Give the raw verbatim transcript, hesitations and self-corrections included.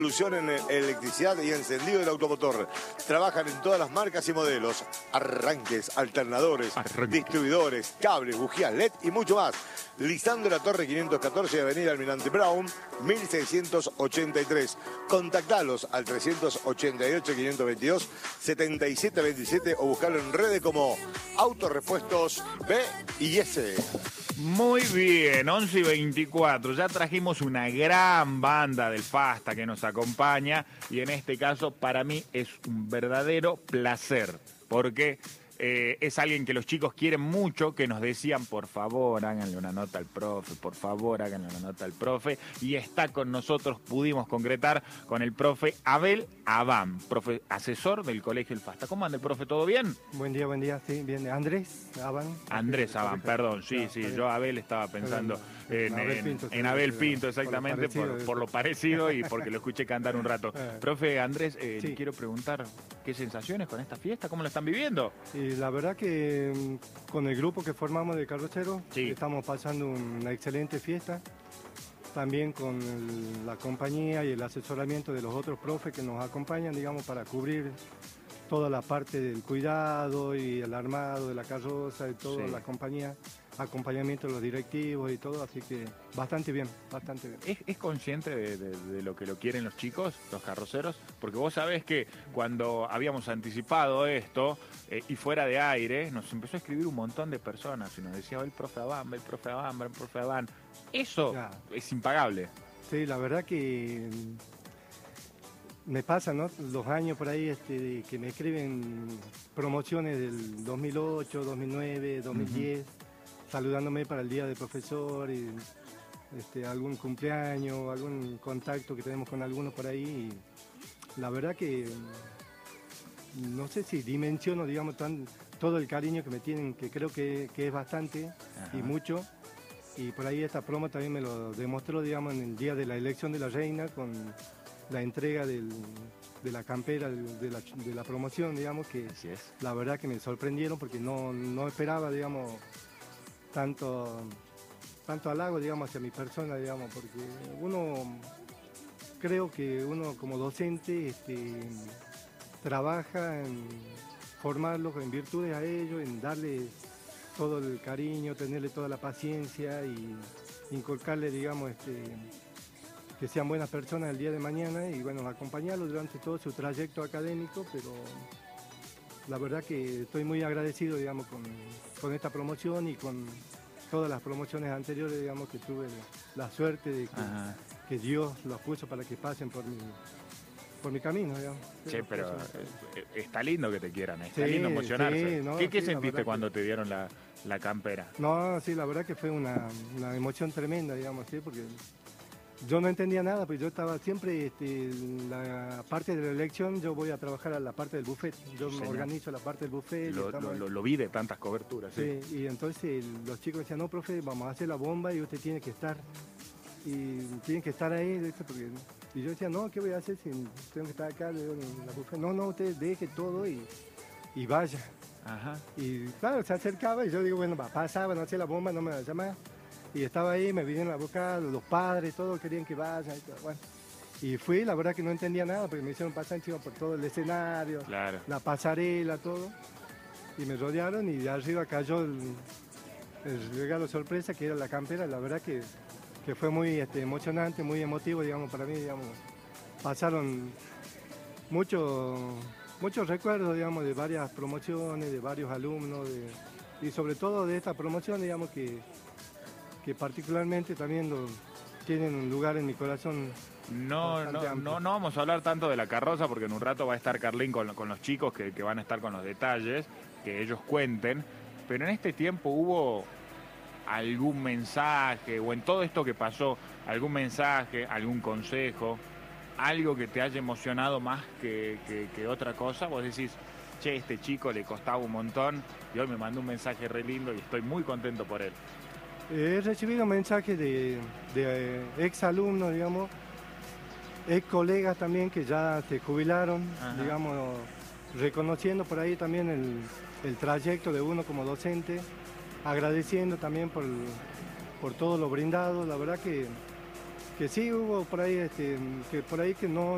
Solución en electricidad y encendido del automotor. Trabajan en todas las marcas y modelos. Arranques, alternadores, Arranque. distribuidores, cables, bujías L E D y mucho más. Lisandro La Torre quinientos catorce de Avenida Almirante Brown, mil seiscientos ochenta y tres. Contactalos al trescientos ochenta y ocho, quinientos veintidós, setenta y siete veintisiete o buscarlo en redes como Autorepuestos B y S. Muy bien, once y veinticuatro, ya trajimos una gran banda del Fasta que nos acompaña y en este caso para mí es un verdadero placer porque eh, es alguien que los chicos quieren mucho, que nos decían por favor háganle una nota al profe, por favor háganle una nota al profe y está con nosotros, pudimos concretar con el profe Abel Abán, profe asesor del Colegio El Fasta. ¿Cómo anda el profe? ¿Todo bien? Buen día, buen día, sí, bien. Andrés Abán. Andrés Abán, perdón, sí, sí, yo Abel estaba pensando en, en Abel Pinto, en, en Abel Pinto exactamente, por lo, por, por lo parecido y porque lo escuché cantar un rato. Profe Andrés, eh, sí. le quiero preguntar, ¿qué sensaciones con esta fiesta? ¿Cómo la están viviendo? Y la verdad que con el grupo que formamos de carroceros, sí. estamos pasando una excelente fiesta. También con el, la compañía y el asesoramiento de los otros profes que nos acompañan, digamos, para cubrir toda la parte del cuidado y el armado de la carroza y toda sí. la compañía, acompañamiento de los directivos y todo, así que bastante bien, bastante bien. ¿Es, es consciente de, de, de lo que lo quieren los chicos, los carroceros? Porque vos sabés que cuando habíamos anticipado esto, eh, y fuera de aire, nos empezó a escribir un montón de personas y nos decía, el profe Abán, el profe Abán, el profe Abán. Eso ya. es impagable. Sí, la verdad que me pasa, ¿no? Los años por ahí este, que me escriben promociones del dos mil ocho, dos mil nueve, dos mil diez, uh-huh. saludándome para el día del profesor y este, algún cumpleaños, algún contacto que tenemos con algunos por ahí. Y la verdad que no sé si dimensiono, digamos, tan, todo el cariño que me tienen, que creo que, que es bastante uh-huh. y mucho. Y por ahí esta promo también me lo demostró, digamos, en el día de la elección de la reina con la entrega del, de la campera de la, de la promoción, digamos, que Así es. la verdad que me sorprendieron porque no, no esperaba, digamos, tanto, tanto halago, digamos, hacia mi persona, digamos, porque uno, creo que uno como docente este, trabaja en formarlos en virtudes a ellos, en darles todo el cariño, tenerle toda la paciencia y inculcarle, digamos, este, que sean buenas personas el día de mañana y, bueno, acompañarlos durante todo su trayecto académico, pero la verdad que estoy muy agradecido, digamos, con, con esta promoción y con todas las promociones anteriores, digamos, que tuve la suerte de que, que Dios los puso para que pasen por mi, por mi camino, digamos. Sí, pero está lindo que te quieran, está sí, lindo emocionarse. Sí, no, ¿Qué, qué sí, sentiste cuando que... te dieron la, la campera? No, sí, la verdad que fue una, una emoción tremenda, digamos, sí, porque yo no entendía nada, pues yo estaba siempre, este, la parte de la elección, yo voy a trabajar a la parte del buffet, yo me organizo la parte del buffet. Lo, lo, lo, lo vi de tantas coberturas. Sí, sí, y entonces los chicos decían, no, profe, vamos a hacer la bomba y usted tiene que estar, y tienen que estar ahí, porque... Y yo decía, no, ¿qué voy a hacer si tengo que estar acá? Le digo, en la buffet. No, no, usted deje todo y, y vaya. Ajá. Y claro, se acercaba y yo digo, bueno, pasaba, no hacía la bomba, no me la llamaba. Y estaba ahí, me vinieron a buscar, los padres, todos querían que vaya. Y, todo, bueno. Y fui, la verdad que no entendía nada, porque me hicieron pasar encima por todo el escenario, claro. la pasarela, todo. Y me rodearon y de arriba cayó el, el regalo sorpresa, que era la campera. La verdad que... que fue muy este, emocionante, muy emotivo, digamos, para mí, digamos. Pasaron muchos muchos recuerdos, digamos, de varias promociones, de varios alumnos, de, y sobre todo de esta promoción, digamos, que, que particularmente también lo, tienen un lugar en mi corazón. No, no, no, no vamos a hablar tanto de la carroza, porque en un rato va a estar Carlín con, con los chicos que, que van a estar con los detalles, que ellos cuenten, pero en este tiempo hubo... algún mensaje, o en todo esto que pasó, algún mensaje, algún consejo, algo que te haya emocionado más que, que, que otra cosa, vos decís, che, este chico le costaba un montón y hoy me mandó un mensaje re lindo y estoy muy contento por él. He recibido mensajes de, de eh, ex alumnos, digamos, ex colegas también que ya se jubilaron, Ajá. digamos, reconociendo por ahí también el, el trayecto de uno como docente, agradeciendo también por, por todo lo brindado. La verdad que, que sí hubo por ahí, este, que por ahí que no,